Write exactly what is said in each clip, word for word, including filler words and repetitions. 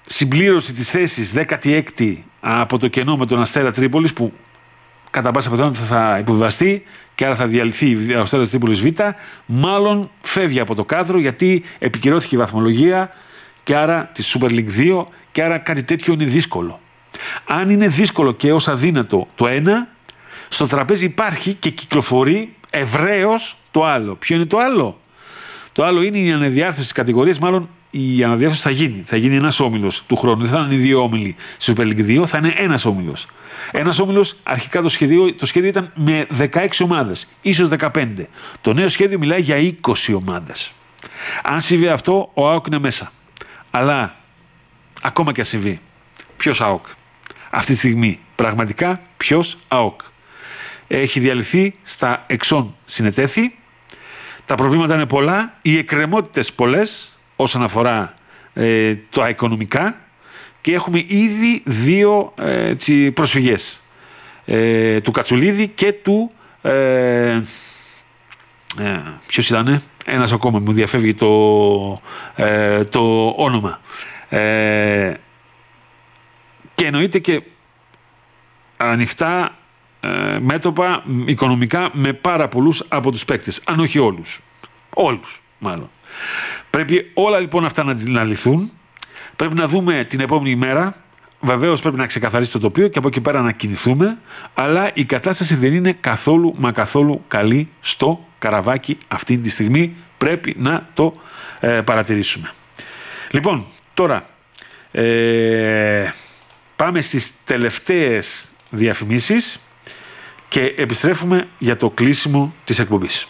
συμπλήρωση της θέσης δέκατη έκτη από το κενό με τον Αστέρα Τρίπολης, που κατά πάσα πιθανότητα θα υποβιβαστεί και άρα θα διαλυθεί ο Αστέρας Τρίπολης Β, μάλλον φεύγει από το κάδρο, γιατί επικυρώθηκε η βαθμολογία και άρα τη Super League δύο, και άρα κάτι τέτοιο είναι δύσκολο. Αν είναι δύσκολο και ως αδύνατο το ένα, στο τραπέζι υπάρχει και κυκλοφορεί ευρέως το άλλο. Ποιο είναι το άλλο? Το άλλο είναι η αναδιάρθρωση της κατηγορίας, μάλλον η αναδιάρθρωση θα γίνει. Θα γίνει ένας όμιλος του χρόνου. Δεν θα είναι οι δύο όμιλοι στη Super League δύο, θα είναι ένας όμιλος. Ένας όμιλος, αρχικά το σχέδιο, το σχέδιο ήταν με δεκαέξι ομάδες, ίσως δεκαπέντε. Το νέο σχέδιο μιλάει για είκοσι ομάδες. Αν συμβεί αυτό, ο ΑΟΚ είναι μέσα. Αλλά ακόμα και αν συμβεί, ποιος ΑΟΚ? Αυτή τη στιγμή, πραγματικά, ποιος ΑΟΚ? Έχει διαλυθεί στα εξών συνετέθη. Τα προβλήματα είναι πολλά, οι εκκρεμότητες πολλές όσον αφορά ε, τα οικονομικά, και έχουμε ήδη δύο ε, έτσι, προσφυγές ε, του Κατσουλίδη και του ε, ε, ποιος ήτανε, ένας ακόμα μου διαφεύγει το, ε, το όνομα, ε, και εννοείται και ανοιχτά ε, μέτωπα οικονομικά με πάρα πολλούς από τους παίκτες, αν όχι όλους. Όλους μάλλον. Πρέπει όλα λοιπόν αυτά να, να λυθούν. Πρέπει να δούμε την επόμενη ημέρα. Βεβαίως πρέπει να ξεκαθαρίσει το τοπίο και από εκεί πέρα να κινηθούμε. Αλλά η κατάσταση δεν είναι καθόλου μα καθόλου καλή στο Καραβάκι αυτή τη στιγμή. Πρέπει να το ε, παρατηρήσουμε. Λοιπόν, τώρα ε, πάμε στις τελευταίες διαφημίσεις και επιστρέφουμε για το κλείσιμο της εκπομπής.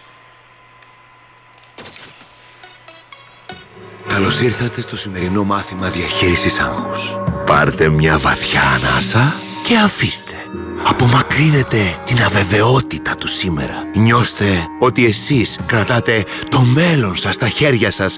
Καλώς ήρθατε στο σημερινό μάθημα διαχείρισης άγχους. Πάρτε μια βαθιά ανάσα και αφήστε. Απομακρύνετε την αβεβαιότητα του σήμερα. Νιώστε ότι εσείς κρατάτε το μέλλον σας στα χέρια σας.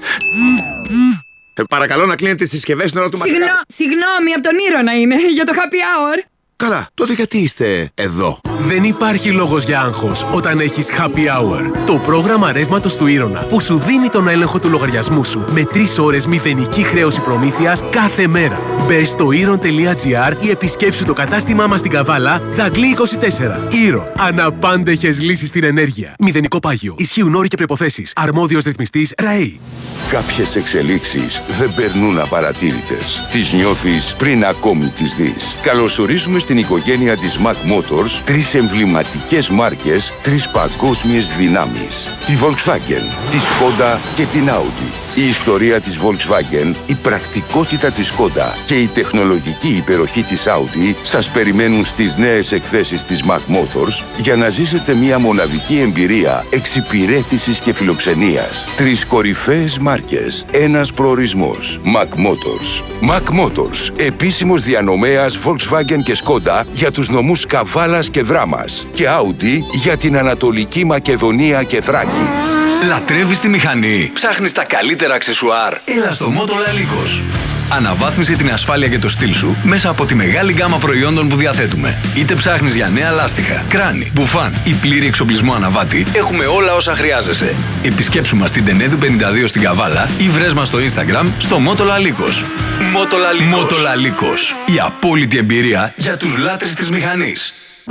Ε, παρακαλώ να κλείνετε τις συσκευές στην ώρα του μαθήματος. Συγγνώ, συγγνώμη, από τον Ήρωνα είναι, για το happy hour. Καλά, τότε γιατί είστε εδώ? Δεν υπάρχει λόγος για άγχος όταν έχεις Happy Hour. Το πρόγραμμα ρεύματος του Ήρωνα που σου δίνει τον έλεγχο του λογαριασμού σου με τρεις ώρες μηδενική χρέωση προμήθειας κάθε μέρα. Μπες στο ήρων τελεία τζι άρ ή επισκέψου το κατάστημά μας στην Καβάλα, Δαγκλή είκοσι τέσσερα. Ήρων. Αναπάντεχες λύσεις στην ενέργεια. Μηδενικό πάγιο. Ισχύουν όροι και προϋποθέσεις. Αρμόδιος ρυθμιστής ΡΑΕΗ. Κάποιες εξελίξεις δεν περνούν απαρατήρητες. Τις νιώθεις πριν ακόμη τις δεις. Καλωσορίζουμε στην οικογένεια της Mac Motors τρεις εμβληματικές μάρκες, τρεις παγκόσμιες δυνάμεις. Τη Volkswagen, τη Skoda και την Audi. Η ιστορία της Volkswagen, η πρακτικότητα της Skoda και η τεχνολογική υπεροχή της Audi σας περιμένουν στις νέες εκθέσεις της Mac Motors για να ζήσετε μια μοναδική εμπειρία εξυπηρέτησης και φιλοξενίας. Τρεις κορυφαίες μάρκες, ένας προορισμός. Mac Motors. Mac Motors, επίσημος διανομέας Volkswagen και Skoda για τους νομούς Καβάλας και Δράμας και Audi για την Ανατολική Μακεδονία και Θράκη. Λατρεύεις τη μηχανή? Ψάχνεις τα καλύτερα αξεσουάρ? Έλα στο Motola Lycos. Αναβάθμισε την ασφάλεια και το στυλ σου μέσα από τη μεγάλη γκάμα προϊόντων που διαθέτουμε. Είτε ψάχνεις για νέα λάστιχα, κράνη, μπουφάν ή πλήρη εξοπλισμό αναβάτη, έχουμε όλα όσα χρειάζεσαι. Επισκέψου μας στην Τενέδου πενήντα δύο στην Καβάλα ή βρες μας στο Instagram στο Motola Lycos. Motola Lycos. Motola Lycos. Η απόλυτη εμπειρία για τους λάτρεις της μηχανής.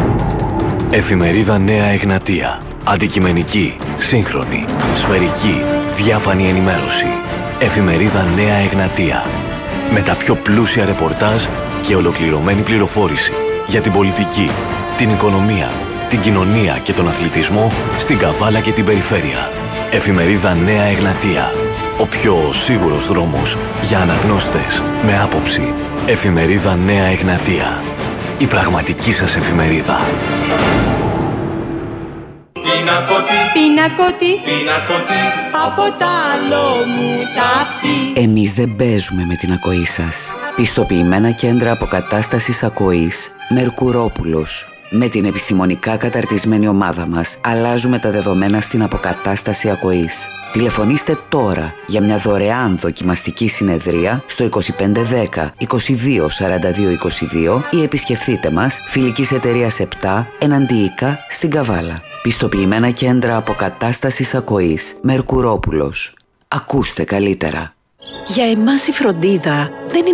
Εφημερίδα Νέα Εγνατία. Αντικειμενική, σύγχρονη, σφαιρική, διάφανη ενημέρωση. Εφημερίδα Νέα Εγνατία. Με τα πιο πλούσια ρεπορτάζ και ολοκληρωμένη πληροφόρηση για την πολιτική, την οικονομία, την κοινωνία και τον αθλητισμό στην Καβάλα και την περιφέρεια. Εφημερίδα Νέα Εγνατία. Ο πιο σίγουρος δρόμος για αναγνώστες με άποψη. Εφημερίδα Νέα Εγνατία. Η πραγματική σας εφημερίδα. Πινακότη, πινακότη, πινακότη, από τα άλλο μου ταύτη. Εμείς δεν παίζουμε με την ακοή σας. Πιστοποιημένα κέντρα αποκατάστασης ακοής Μερκουρόπουλος. Με την επιστημονικά καταρτισμένη ομάδα μας αλλάζουμε τα δεδομένα στην αποκατάσταση ακοής. Τηλεφωνήστε τώρα για μια δωρεάν δοκιμαστική συνεδρία στο είκοσι πέντε δέκα είκοσι δύο σαράντα δύο είκοσι δύο ή επισκεφθείτε μας Φιλικής Εταιρείας επτά Εναντίικα στην Καβάλα. Πιστοποιημένα κέντρα αποκατάστασης ακοής Μερκουρόπουλος. Ακούστε καλύτερα. Για εμάς η φροντίδα δεν είναι